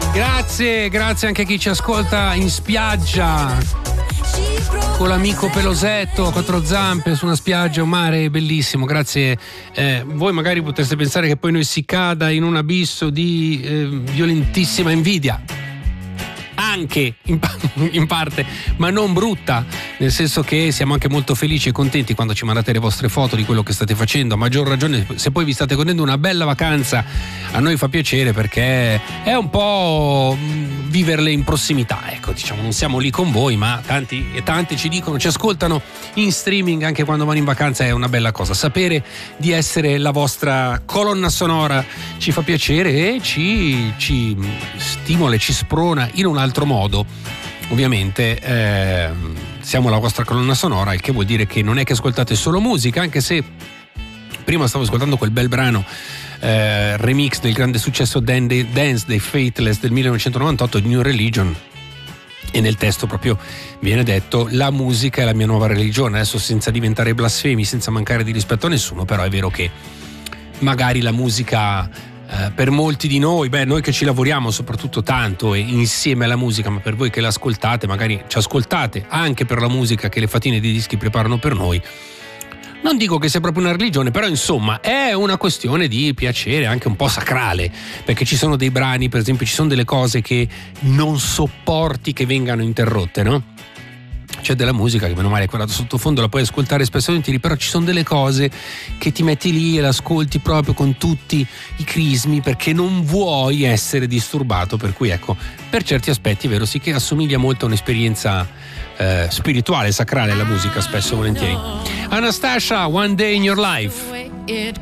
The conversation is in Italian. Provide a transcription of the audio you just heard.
Grazie anche a chi ci ascolta in spiaggia con l'amico pelosetto a quattro zampe su una spiaggia, un mare bellissimo. Grazie. Voi magari potreste pensare che poi noi si cada in un abisso di violentissima invidia, anche in parte, ma non brutta, nel senso che siamo anche molto felici e contenti quando ci mandate le vostre foto di quello che state facendo. A maggior ragione se poi vi state godendo una bella vacanza, a noi fa piacere, perché è un po' viverle in prossimità, ecco, diciamo, non siamo lì con voi, ma tanti e tante ci dicono, ci ascoltano in streaming anche quando vanno in vacanza. È una bella cosa sapere di essere la vostra colonna sonora, ci fa piacere e ci stimola, ci sprona in un altro modo. Ovviamente siamo la vostra colonna sonora, il che vuol dire che non è che ascoltate solo musica, anche se prima stavo ascoltando quel bel brano remix del grande successo Dance dei Faithless del 1998 di New Religion, e nel testo proprio viene detto: la musica è la mia nuova religione. Adesso, senza diventare blasfemi, senza mancare di rispetto a nessuno, però è vero che magari la musica per molti di noi, noi che ci lavoriamo soprattutto tanto e insieme alla musica, ma per voi che l'ascoltate, magari ci ascoltate anche per la musica che le fatine dei dischi preparano per noi, non dico che sia proprio una religione, però insomma è una questione di piacere anche un po' sacrale, perché ci sono dei brani, per esempio ci sono delle cose che non sopporti che vengano interrotte, no? C'è della musica che meno male quella da sottofondo la puoi ascoltare spesso e volentieri, però ci sono delle cose che ti metti lì e l'ascolti proprio con tutti i crismi perché non vuoi essere disturbato, per cui ecco, per certi aspetti è vero sì che assomiglia molto a un'esperienza spirituale, sacrale la musica, spesso e volentieri. Anastasia, One Day in Your Life.